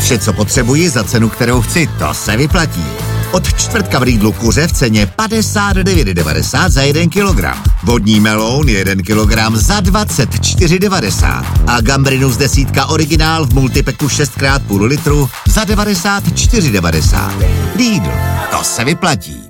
Vše, co potřebuji za cenu, kterou chci, to se vyplatí. Od čtvrtka v Lidlu kuře v ceně 59,90 za 1 kilogram. Vodní meloun 1 kilogram za 24,90. A gambrinus 10 originál v multipeku 6x půl litru za 94,90. Lidl, to se vyplatí.